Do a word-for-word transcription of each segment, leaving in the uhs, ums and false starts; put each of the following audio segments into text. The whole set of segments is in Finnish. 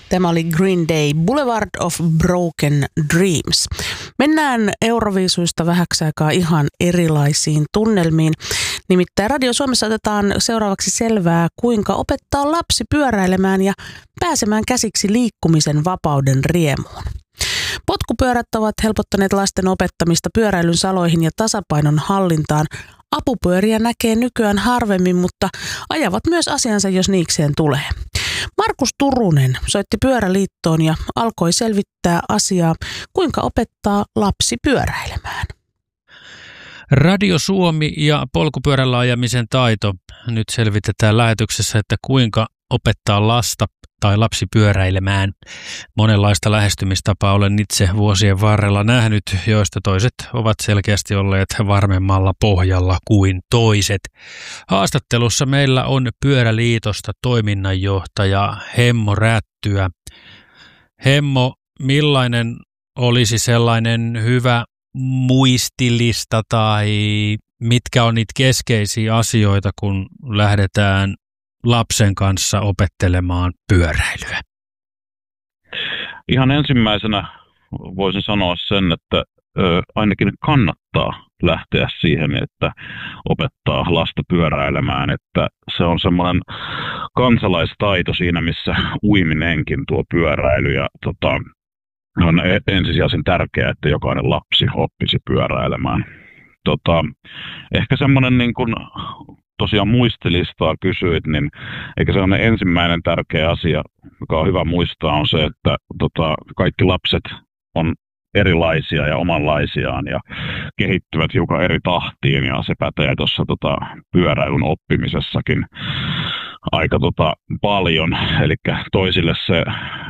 Tämä oli Green Day, Boulevard of Broken Dreams. Mennään Euroviisuista vähäksi aikaa ihan erilaisiin tunnelmiin. Nimittäin Radio Suomessa otetaan seuraavaksi selvää, kuinka opettaa lapsi pyöräilemään ja pääsemään käsiksi liikkumisen vapauden riemuun. Potkupyörät ovat helpottaneet lasten opettamista pyöräilyn saloihin ja tasapainon hallintaan. Apupyöriä näkee nykyään harvemmin, mutta ajavat myös asiansa, jos niikseen tulee. Markus Turunen soitti Pyöräliittoon ja alkoi selvittää asiaa, kuinka opettaa lapsi pyöräilemään. Radio Suomi ja polkupyörällä ajamisen taito. Nyt selvitetään lähetyksessä, että kuinka opettaa lasta tai lapsi pyöräilemään. Monenlaista lähestymistapaa olen itse vuosien varrella nähnyt, joista toiset ovat selkeästi olleet varmemmalla pohjalla kuin toiset. Haastattelussa meillä on Pyöräliitosta toiminnanjohtaja Hemmo Rättyä. Hemmo, millainen olisi sellainen hyvä muistilista tai mitkä on niitä keskeisiä asioita, kun lähdetään lapsen kanssa opettelemaan pyöräilyä? Ihan ensimmäisenä voisin sanoa sen, että ö, ainakin kannattaa lähteä siihen, että opettaa lasta pyöräilemään, että se on semmoinen kansalaistaito siinä, missä uiminenkin tuo pyöräily ja tota, on ensisijaisen tärkeää, että jokainen lapsi oppisi pyöräilemään. Tota, ehkä semmoinen niin kuin tosiaan muistilistaa kysyit, niin eikä se ole ensimmäinen tärkeä asia, joka on hyvä muistaa, on se, että tota, kaikki lapset on erilaisia ja omanlaisiaan ja kehittyvät hiukan eri tahtiin, ja se pätee tuossa tota, pyöräilyn oppimisessakin aika tota, paljon. Eli toisille se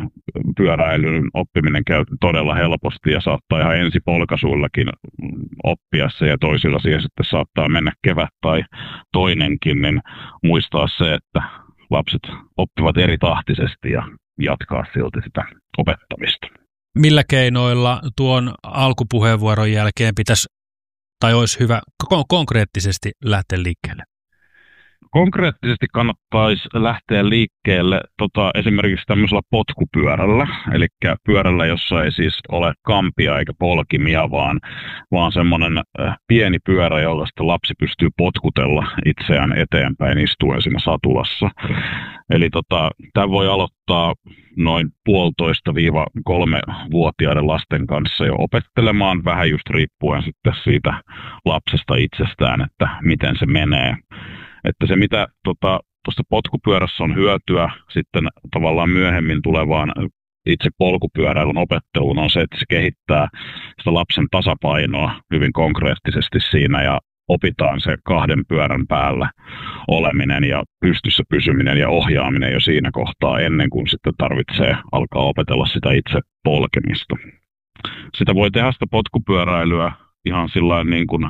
pyöräilyn oppiminen käy todella helposti ja saattaa ihan ensipolkaisuillakin oppia se, ja toisilla siihen sitten saattaa mennä kevät tai toinenkin, niin muistaa se, että lapset oppivat eri tahtisesti ja jatkaa silti sitä opettamista. Millä keinoilla tuon alkupuheenvuoron jälkeen pitäisi, tai olisi hyvä konkreettisesti lähteä liikkeelle? Konkreettisesti kannattaisi lähteä liikkeelle tota, esimerkiksi tämmöisellä potkupyörällä, eli pyörällä, jossa ei siis ole kampia eikä polkimia, vaan, vaan semmoinen pieni pyörä, jolla sitten lapsi pystyy potkutella itseään eteenpäin istuen siinä satulassa. Eli tota, tämä voi aloittaa noin puolitoista viiva kolme vuotiaiden lasten kanssa jo opettelemaan, vähän just riippuen sitten siitä lapsesta itsestään, että miten se menee. Että se, mitä tuosta tota, potkupyörässä on hyötyä sitten tavallaan myöhemmin tulevaan itse polkupyöräilyn opetteluun, on se, että se kehittää sitä lapsen tasapainoa hyvin konkreettisesti siinä ja opitaan se kahden pyörän päällä oleminen ja pystyssä pysyminen ja ohjaaminen jo siinä kohtaa ennen kuin sitten tarvitsee alkaa opetella sitä itse polkemista. Sitä voi tehdä sitä potkupyöräilyä ihan sillain niin kuin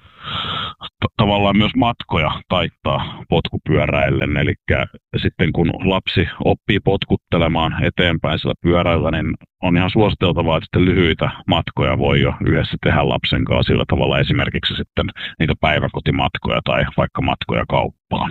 tavallaan myös matkoja taittaa potkupyöräillen, eli sitten kun lapsi oppii potkuttelemaan eteenpäin sillä pyörällä, niin on ihan suositeltavaa, että sitten lyhyitä matkoja voi jo yhdessä tehdä lapsen kanssa sillä tavalla, esimerkiksi sitten niitä päiväkotimatkoja tai vaikka matkoja kauppaan.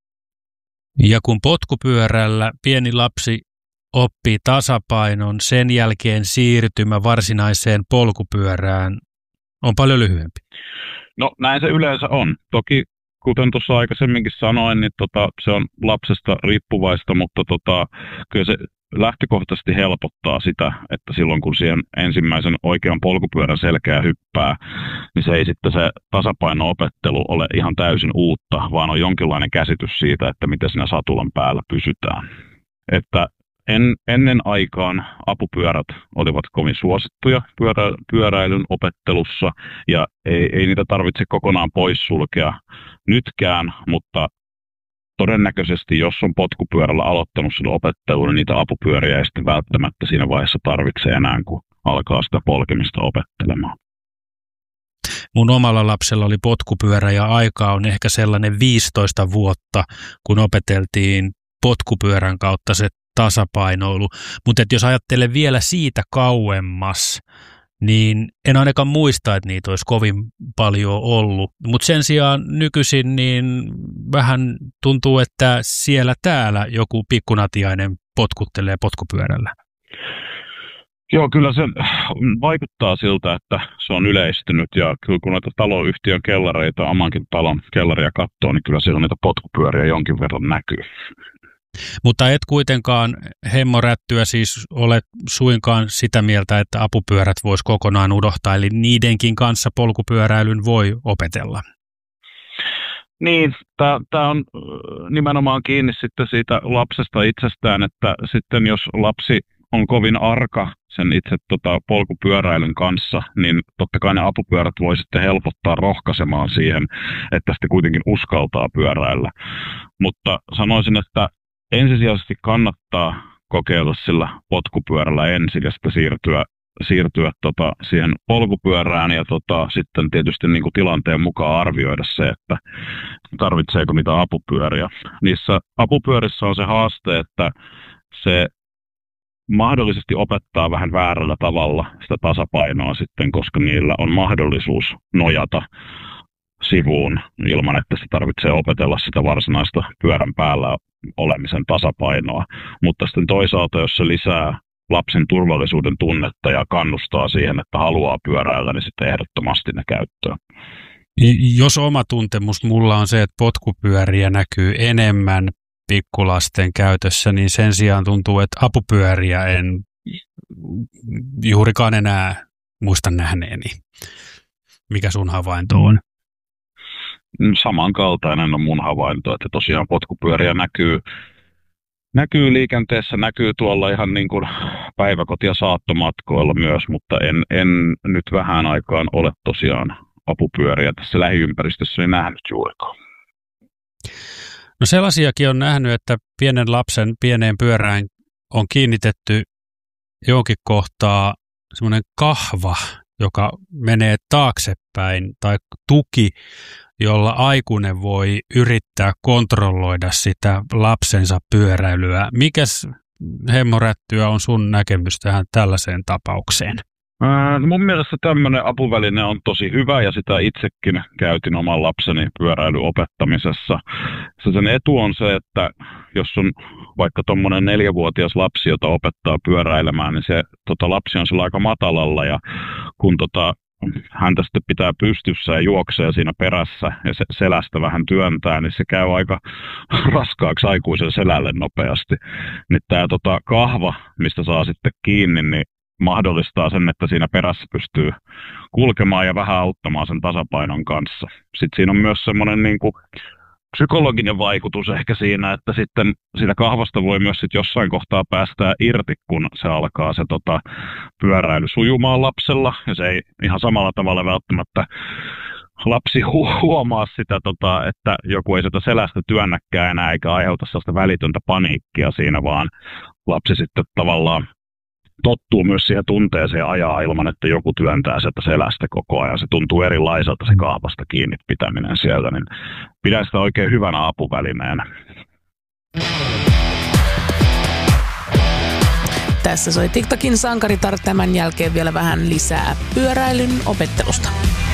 Ja kun potkupyörällä pieni lapsi oppii tasapainon, sen jälkeen siirtymä varsinaiseen polkupyörään on paljon lyhyempi. No näin se yleensä on. Toki kuten tuossa aikaisemminkin sanoin, niin tota, se on lapsesta riippuvaista, mutta tota, kyllä se lähtökohtaisesti helpottaa sitä, että silloin kun siihen ensimmäisen oikean polkupyörän selkää hyppää, niin se ei sitten se tasapaino-opettelu ole ihan täysin uutta, vaan on jonkinlainen käsitys siitä, että miten siinä satulan päällä pysytään. Että En, ennen aikaan apupyörät olivat kovin suosittuja pyörä, pyöräilyn opettelussa ja ei, ei niitä tarvitse kokonaan poissulkea nytkään, mutta todennäköisesti jos on potkupyörällä aloittanut sen opettelun, niin niitä apupyöriä ei sitten välttämättä siinä vaiheessa tarvitse enää, kun alkaa sitä polkemista opettelemaan. Mun omalla lapsella oli potkupyörä ja aikaa on ehkä sellainen viisitoista vuotta, kun opeteltiin potkupyörän kautta se tasapainoilu. Mutta jos ajattelen vielä siitä kauemmas, niin en ainakaan muista, että niitä olisi kovin paljon ollut. Mutta sen sijaan nykyisin niin vähän tuntuu, että siellä täällä joku pikkunatiainen potkuttelee potkupyörällä. Joo, kyllä se vaikuttaa siltä, että se on yleistynyt ja kyllä kun näitä taloyhtiön kellareita, omankin talon kellaria katsoo, niin kyllä siellä niitä potkupyöriä jonkin verran näkyy. Mutta et kuitenkaan hemmorättyä siis ole suinkaan sitä mieltä, että apupyörät voisi kokonaan unohtaa, eli niidenkin kanssa polkupyöräilyn voi opetella. Niin, tämä on nimenomaan kiinni sitten siitä lapsesta itsestään, että sitten jos lapsi on kovin arka sen itse tota, polkupyöräilyn kanssa, niin totta kai ne apupyörät voi sitten helpottaa rohkaisemaan siihen, että sitten kuitenkin uskaltaa pyöräillä. Mutta sanoisin, että ensisijaisesti kannattaa kokeilla sillä potkupyörällä ensin ja sitten siirtyä, siirtyä tota, siihen polkupyörään ja tota, sitten tietysti niin kuin tilanteen mukaan arvioida se, että tarvitseeko niitä apupyöriä. Niissä apupyörissä on se haaste, että se mahdollisesti opettaa vähän väärällä tavalla sitä tasapainoa sitten, koska niillä on mahdollisuus nojata sivuun ilman, että se tarvitsee opetella sitä varsinaista pyörän päällä olemisen tasapainoa. Mutta sitten toisaalta, jos se lisää lapsen turvallisuuden tunnetta ja kannustaa siihen, että haluaa pyöräillä, niin sitten ehdottomasti ne käyttöön. Jos oma tuntemus mulla on se, että potkupyöriä näkyy enemmän pikkulasten käytössä, niin sen sijaan tuntuu, että apupyöriä en juurikaan enää muista nähneeni. Mikä sun havainto on? Samankaltainen on mun havainto, että tosiaan potkupyöriä näkyy, näkyy liikenteessä, näkyy tuolla ihan niin kuin päiväkoti- ja saattomatkoilla myös, mutta en, en nyt vähän aikaan ole tosiaan apupyöriä tässä lähiympäristössä nähnyt juurikaan. No sellaisiakin on nähnyt, että pienen lapsen pieneen pyörään on kiinnitetty johonkin kohtaa semmoinen kahva, joka menee taaksepäin, tai tuki, jolla aikuinen voi yrittää kontrolloida sitä lapsensa pyöräilyä. Mikäs hemmorättyä on sun näkemys tähän tällaiseen tapaukseen? Ää, mun mielestä tämmöinen apuväline on tosi hyvä ja sitä itsekin käytin oman lapseni pyöräilyopettamisessa. Sen etu on se, että jos on vaikka tuommoinen neljävuotias lapsi, jota opettaa pyöräilemään, niin se tota, lapsi on sillä aika matalalla ja kun tota, häntä sitten pitää pystyssä ja juoksee siinä perässä ja se selästä vähän työntää, niin se käy aika raskaaksi aikuisen selälle nopeasti. Nyt tämä tota, kahva, mistä saa sitten kiinni, niin mahdollistaa sen, että siinä perässä pystyy kulkemaan ja vähän auttamaan sen tasapainon kanssa. Sitten siinä on myös semmoinen niin kuin psykologinen vaikutus ehkä siinä, että sitten siitä kahvasta voi myös sit jossain kohtaa päästää irti, kun se alkaa se tota, pyöräily sujumaan lapsella. Ja se ei ihan samalla tavalla välttämättä lapsi hu- huomaa sitä, tota, että joku ei sitä selästä työnnäkään enää eikä aiheuta sellaista välitöntä paniikkia siinä, vaan lapsi sitten tavallaan tottuu myös siihen tunteeseen ajaa ilman, että joku työntää sieltä selästä koko ajan. Se tuntuu erilaiselta se kahvasta kiinni pitäminen sieltä, niin pidän sitä oikein hyvänä apuvälineenä. Tässä soi TikTokin sankaritar, tämän jälkeen vielä vähän lisää pyöräilyn opettelusta.